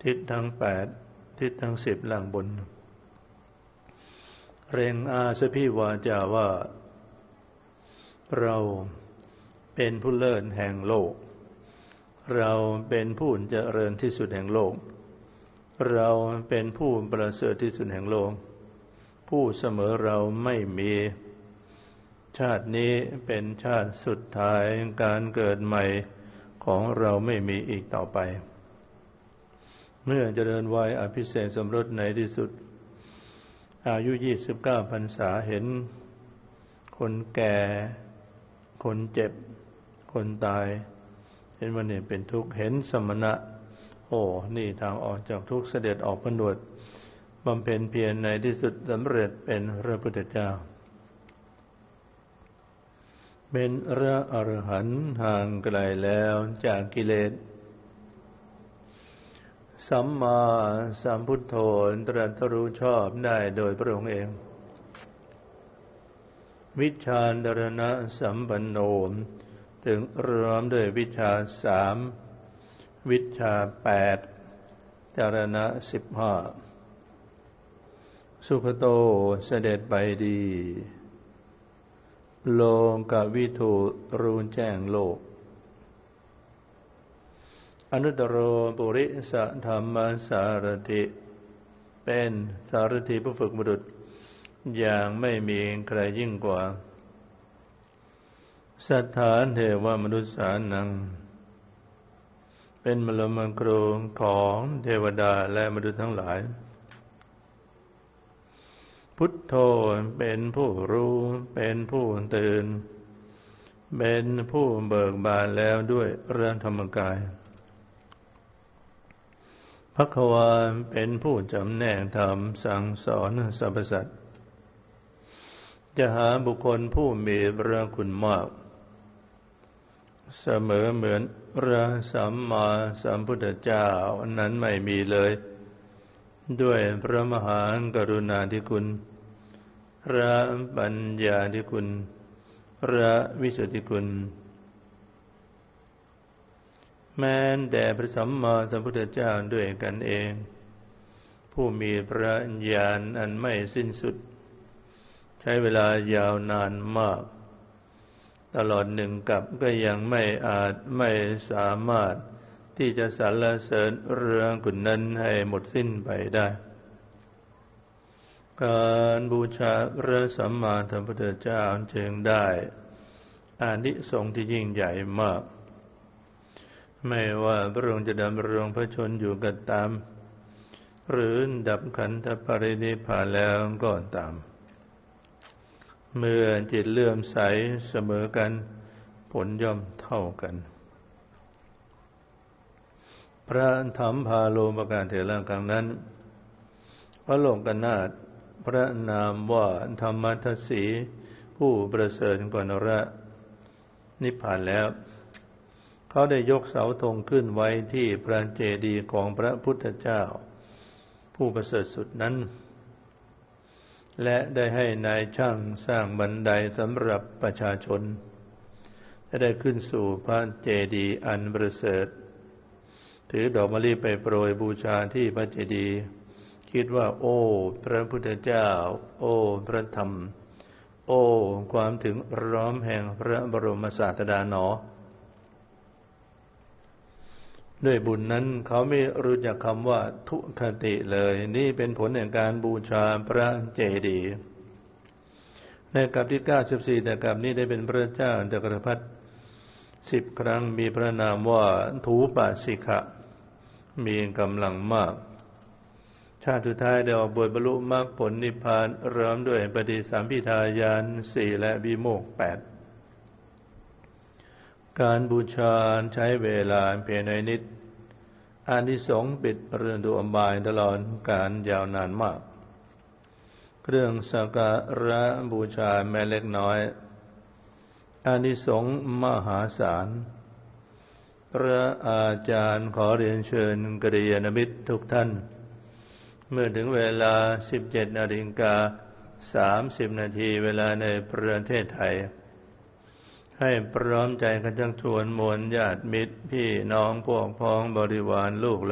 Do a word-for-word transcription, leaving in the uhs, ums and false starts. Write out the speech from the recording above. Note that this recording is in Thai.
ทิศทั้งแปดทิศทั้งสิบล่างบนเร่งอาสพิวาจาว่าเราเป็นผู้เลิศแห่งโลกเราเป็นผู้เจริญที่สุดแห่งโลกเราเป็นผู้ประเสริฐที่สุดแห่งโลกผู้เสมอเราไม่มีชาตินี้เป็นชาติสุดท้ายการเกิดใหม่ของเราไม่มีอีกต่อไปเมื่อเจริญวัยอภิเษกสมรสในที่สุดอายุยี่สิบเก้าพรรษาเห็นคนแก่คนเจ็บคนตายเห็นว่านี่เป็นทุกข์เห็นสมณะโอ้นี่ทางออกจากทุกข์เสด็จออกผนวดบำเพ็ญเพียรในที่สุดสำเร็จเป็นพระพุทธเจ้าเป็นพระอรหันต์ห่างไกลแล้วจากกิเลสสัมมาสัมพุทโธตรัสรู้ชอบได้โดยพระองค์เองวิชาดารณะสัมปันโนถึงรวมด้วยวิชาสามวิชาแปดจารณะสิบห้าสุขโตเสด็จไปดีโลกวิถูรู้แจ้งโลกอนุตตรปุริสธรรมสารถิเป็นสารถีผู้ฝึกบุรุษอย่างไม่มีใครยิ่งกว่าสัทธาเทวมนุษย์สานังเป็นมลมังครูของเทวดาและมนุษย์ทั้งหลายพุทโธเป็นผู้รู้เป็นผู้ตื่นเป็นผู้เบิกบานแล้วด้วยเรื่องธรรมกายภควาเป็นผู้จำแนกธรรมสั่งสอนสรรพสัตว์จะหาบุคคลผู้มีพระคุณมากเสมอเหมือนพระสัมมาสัมพุทธเจ้านั้นไม่มีเลยด้วยพระมหากรุณาธิคุณพระปัญญาธิคุณพระวิสุทธิคุณแม้แต่พระสัมมาสัมพุทธเจ้าด้วยกันเองผู้มีพระญาณอันไม่สิ้นสุดใช้เวลายาวนานมากตลอดหนึ่งกับก็ยังไม่อาจไม่สามารถที่จะสรรเสริญเรื่องคุณนั้นให้หมดสิ้นไปได้การบูชาพระสัมมาสัมพุทธเจ้าจึงได้อานิสงส์ที่ยิ่งใหญ่มากไม่ว่าพระองค์จะดำรงพระชนอยู่ก็ตามหรือดับขันธปรินิพพานแล้วก็ตามเมื่อจิตเลื่อมใสเสมอกันผลย่อมเท่ากันพระธรรมพาโลมประการเถระครั้งนั้นพระโลกนาถพระนามว่าธรรมทัสสีผู้ประเสริฐกว่านรนิพพานแล้วเขาได้ยกเสาธงขึ้นไว้ที่พระเจดีย์ของพระพุทธเจ้าผู้ประเสริฐสุดนั้นและได้ให้นายช่างสร้างบันไดสำหรับประชาชนจะได้ขึ้นสู่พระเจดีย์อันประเสริฐถือดอกมะลิไปโปรยบูชาที่พระเจดีย์คิดว่าโอ้พระพุทธเจ้าโอ้พระธรรมโอ้ความถึงพร้อมแห่งพระบรมศาสดาหนอด้วยบุญนั้นเขาไม่รู้จักคำว่าทุคติเลยนี่เป็นผลแห่งการบูชาพระเจดีย์ในกัปที่เก้าสิบสี่แต่กัปนี้ได้เป็นพระเจ้าจักรพรรดิสิบครั้งมีพระนามว่าทูปสิกะมีกำลังมากชาติสุดท้ายได้ออกบวชบรรลุมรรคผลนิพพานพร้อมด้วยปฏิสัมภิทาญาณสี่และวิโมกข์แปดการบูชาใช้เวลาเพียงน้อยนิดอานิสงส์ปิดเรือนดูอบายตลอดการยาวนานมากเครื่องสักการะบูชาแม้เล็กน้อยอานิสงส์มหาศาลพระอาจารย์ขอเรียนเชิญกัลยาณมิตรทุกท่านเมื่อถึงเวลา สิบเจ็ดนาฬิกาสามสิบ นาทีเวลาในประเทศไทยให้พร้อมใจกันชักชวนมวลญาติมิตรพี่น้องพวกพ้องบริวารลูก